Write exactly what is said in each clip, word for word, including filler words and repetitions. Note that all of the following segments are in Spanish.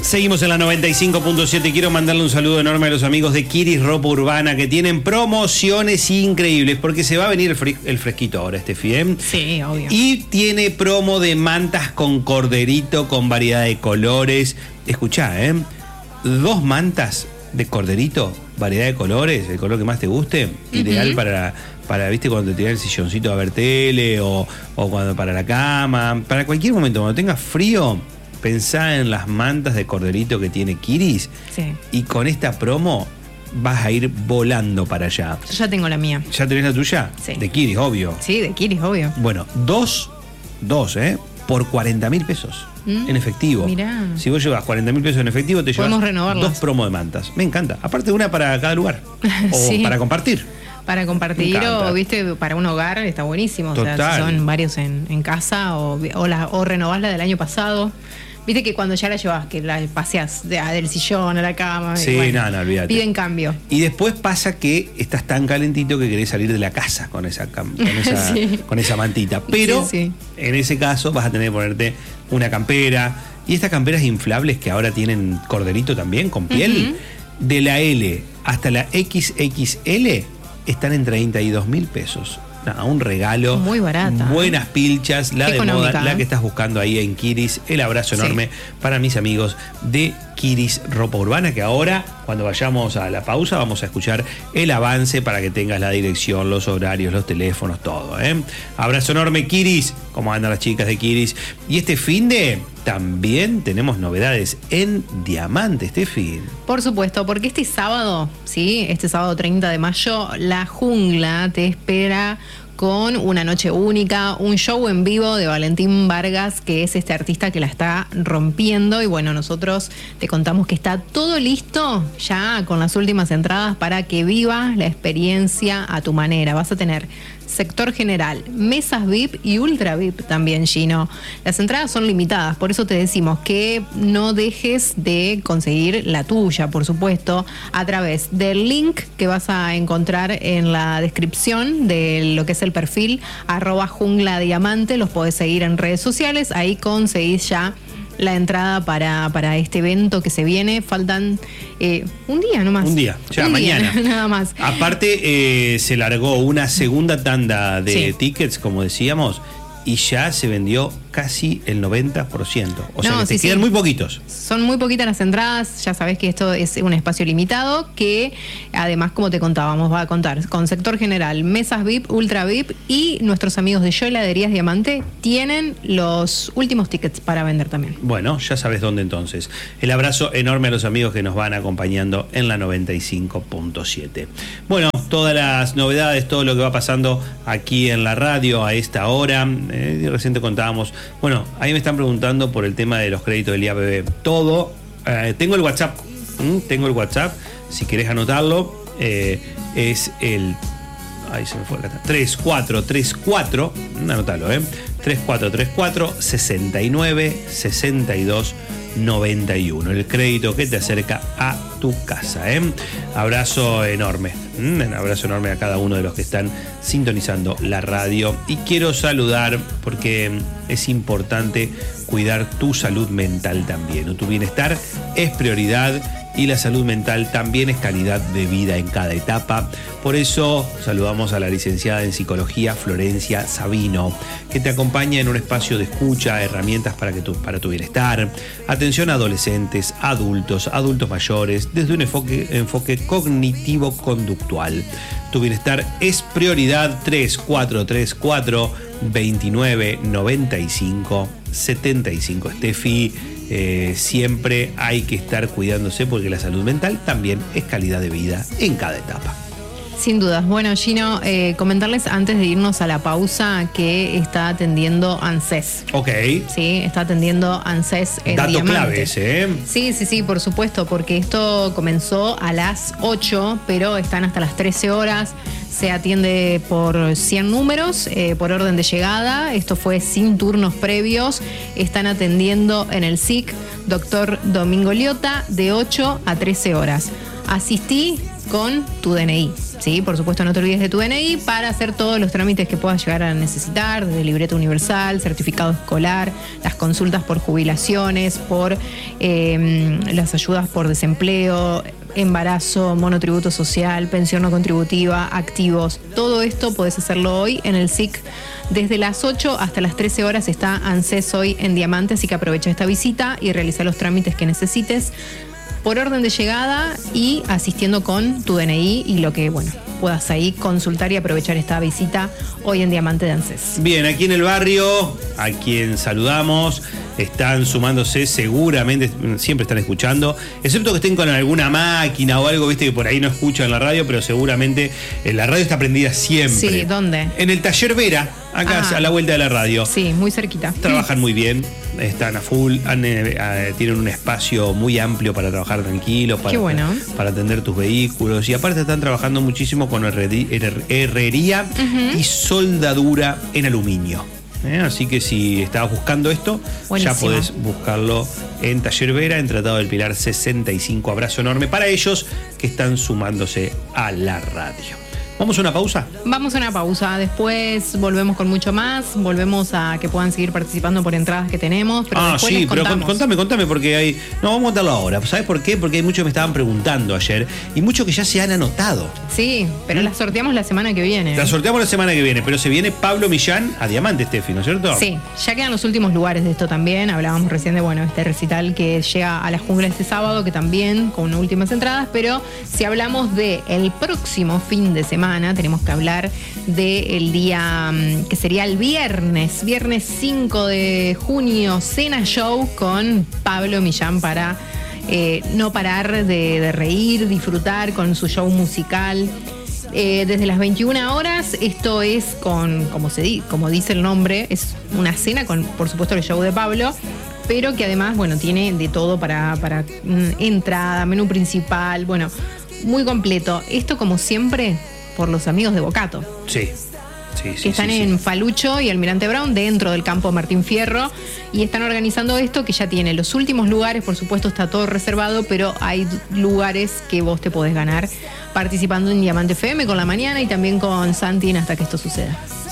Seguimos en la noventa y cinco punto siete. Quiero mandarle un saludo enorme a los amigos de Kiris Ropa Urbana, que tienen promociones increíbles, porque se va a venir el, fri- el fresquito ahora, este F I E M. Sí, obvio. Y tiene promo de mantas con corderito, con variedad de colores. Escuchá, ¿eh? Dos mantas de corderito, variedad de colores, el color que más te guste, uh-huh. Ideal para, para, viste, cuando te tiras el silloncito a ver tele, o, o cuando para la cama, para cualquier momento, cuando tengas frío. Pensá en las mantas de corderito que tiene Kiris, sí. Y con esta promo vas a ir volando para allá. Yo ya tengo la mía. ¿Ya tenés la tuya? Sí. De Kiris, obvio. Sí, de Kiris, obvio. Bueno, dos, dos, ¿eh? Por cuarenta mil pesos mm, en efectivo. Mirá. Si vos llevas cuarenta mil pesos en efectivo, te llevas dos promos de mantas. Me encanta. Aparte, una para cada lugar. O sí. Para compartir. Para compartir o, viste, para un hogar está buenísimo. Total. O sea, si son varios en, en casa o, o, la, o renovás la del año pasado. Viste que cuando ya la llevas, que la paseás de, del sillón a la cama. Sí, bueno, no, no, olvídate. Piden cambio. Y después pasa que estás tan calentito que querés salir de la casa con esa, con esa, sí. con esa mantita. Pero sí, sí. En ese caso vas a tener que ponerte una campera. Y estas camperas inflables que ahora tienen corderito también, con piel, uh-huh. De la L hasta la equis equis ele están en treinta y dos mil pesos. No, un regalo. Muy barata. Buenas pilchas, la de moda, la ¿eh? que estás buscando ahí en Kiris. El abrazo enorme sí. Para mis amigos de Kiris Ropa Urbana, que ahora, cuando vayamos a la pausa, vamos a escuchar el avance para que tengas la dirección, los horarios, los teléfonos, todo, ¿eh? Abrazo enorme, Kiris. ¿Cómo andan las chicas de Kiris? Y este fin de también tenemos novedades en Diamante, este fin. Por supuesto, porque este sábado, sí, este sábado treinta de mayo, La Jungla te espera con una noche única, un show en vivo de Valentín Vargas, que es este artista que la está rompiendo. Y bueno, nosotros te contamos que está todo listo ya con las últimas entradas para que vivas la experiencia a tu manera. Vas a tener sector general, mesas V I P y ultra V I P también, Gino. Las entradas son limitadas, por eso te decimos que no dejes de conseguir la tuya, por supuesto, a través del link que vas a encontrar en la descripción de lo que es el perfil, arroba jungla diamante. Los podés seguir en redes sociales, ahí conseguís ya la entrada para, para este evento que se viene. Faltan eh, un día nomás. Un día, ya un mañana. Día, nada más. Aparte, eh, se largó una segunda tanda de sí. tickets, como decíamos, y ya se vendió casi el noventa por ciento. O sea, no, que te sí, quedan sí. muy poquitos. Son muy poquitas las entradas. Ya sabés que esto es un espacio limitado, que además, como te contábamos, va a contar con sector general, mesas V I P, ultra V I P, y nuestros amigos de Yo Heladerías Diamante tienen los últimos tickets para vender también. Bueno, ya sabes dónde entonces. El abrazo enorme a los amigos que nos van acompañando en la noventa y cinco punto siete. Bueno, todas las novedades, todo lo que va pasando aquí en la radio a esta hora. Eh, recién te contábamos. Bueno, ahí me están preguntando por el tema de los créditos del I A B B. Todo. Eh, tengo el WhatsApp. ¿Mm? Tengo el WhatsApp. Si querés anotarlo, eh, es el. Ahí se me fue acá. tres cuatro tres cuatro. Anotalo, ¿eh? tres cuatro tres cuatro, sesenta y nueve, sesenta y dos, noventa y uno. El crédito que te acerca a tu casa, ¿eh? Abrazo enorme. Un abrazo enorme a cada uno de los que están sintonizando la radio. Y quiero saludar, porque es importante cuidar tu salud mental también. Tu bienestar es prioridad y la salud mental también es calidad de vida en cada etapa. Por eso saludamos a la licenciada en psicología Florencia Sabino, que te acompaña en un espacio de escucha, herramientas para, que tu, para tu bienestar, atención a adolescentes, adultos, adultos mayores, desde un enfoque, enfoque cognitivo-conductual. Tu bienestar es prioridad. Tres cuatro tres cuatro, veintinueve, noventa y cinco, setenta y cinco. Steffi, eh, siempre hay que estar cuidándose, porque la salud mental también es calidad de vida en cada etapa. Sin dudas. Bueno, Gino, eh, comentarles antes de irnos a la pausa que está atendiendo ANSES. Ok. Sí, está atendiendo ANSES en Dato Diamante. clave ese, ¿eh? Sí, sí, sí, por supuesto, porque esto comenzó a las ocho, pero están hasta las trece horas. Se atiende por cien números, eh, por orden de llegada. Esto fue sin turnos previos. Están atendiendo en el S I C Doctor Domingo Liotta de ocho a trece horas. Asistí con tu D N I. ¿sí? Por supuesto, no te olvides de tu D N I para hacer todos los trámites que puedas llegar a necesitar, desde libreta universal, certificado escolar, las consultas por jubilaciones, por eh, las ayudas por desempleo, embarazo, monotributo social, pensión no contributiva, activos. Todo esto podés hacerlo hoy en el S I C. Desde las ocho hasta las trece horas está ANSES hoy en Diamante, así que aprovecha esta visita y realiza los trámites que necesites por orden de llegada y asistiendo con tu D N I y lo que, bueno, puedas ahí consultar y aprovechar esta visita hoy en Diamante de ANSES. Bien, aquí en el barrio, a quien saludamos, están sumándose, seguramente siempre están escuchando, excepto que estén con alguna máquina o algo, viste, que por ahí no escuchan la radio, pero seguramente eh, la radio está prendida siempre. Sí, ¿dónde? En el taller Vera, acá ah, a la vuelta de la radio. Sí, muy cerquita. Trabajan muy bien, están a full, han, eh, tienen un espacio muy amplio para trabajar tranquilos, para, Qué bueno. para atender tus vehículos, y aparte están trabajando muchísimo con herrería uh-huh. y soldadura en aluminio. ¿Eh? Así que si estabas buscando esto, buenísimo. Ya podés buscarlo en Taller Vera, en Tratado del Pilar sesenta y cinco. Abrazo enorme para ellos que están sumándose a la radio. ¿Vamos a una pausa? Vamos a una pausa, después volvemos con mucho más, volvemos a que puedan seguir participando por entradas que tenemos, pero ah, después sí, les pero contamos. contame, contame, porque hay... No, vamos a contarlo ahora, ¿sabes por qué? Porque hay muchos que me estaban preguntando ayer, y muchos que ya se han anotado. Sí, pero ¿Mm? las sorteamos la semana que viene. Las sorteamos la semana que viene, pero se viene Pablo Millán a Diamante, Steffi, ¿no es cierto? Sí, ya quedan los últimos lugares de esto también, hablábamos recién de, bueno, este recital que llega a la Jungla este sábado, que también con últimas entradas, pero si hablamos de el próximo fin de semana, tenemos que hablar del día que sería el viernes, viernes cinco de junio, cena show con Pablo Millán para eh, no parar de, de reír, disfrutar con su show musical. Eh, desde las veintiuna horas, esto es con, como, se di, como dice el nombre, es una cena con, por supuesto, el show de Pablo, pero que además, bueno, tiene de todo para, para mm, entrada, menú principal, bueno, muy completo. Esto, como siempre, por los amigos de Bocato. Sí. Sí, sí, que están sí, en sí. Falucho y Almirante Brown, dentro del campo Martín Fierro, y están organizando esto que ya tiene los últimos lugares, por supuesto está todo reservado, pero hay lugares que vos te podés ganar participando en Diamante F M con La Mañana y también con Santin hasta que esto suceda.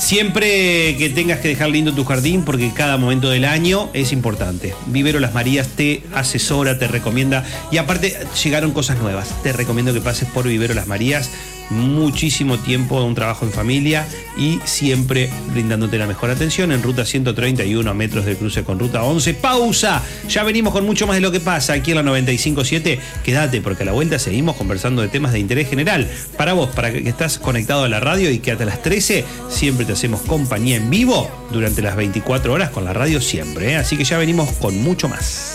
Siempre que tengas que dejar lindo tu jardín, porque cada momento del año es importante. Vivero Las Marías te asesora, te recomienda, y aparte llegaron cosas nuevas. Te recomiendo que pases por Vivero Las Marías. Muchísimo tiempo, un trabajo en familia y siempre brindándote la mejor atención en ruta ciento treinta y uno, a metros del cruce con ruta once. Pausa, ya venimos con mucho más de lo que pasa aquí en la noventa y cinco punto siete. Quédate, porque a la vuelta seguimos conversando de temas de interés general. Para vos, para que estás conectado a la radio y que hasta las trece siempre te hacemos compañía en vivo durante las veinticuatro horas con la radio siempre, ¿eh? Así que ya venimos con mucho más.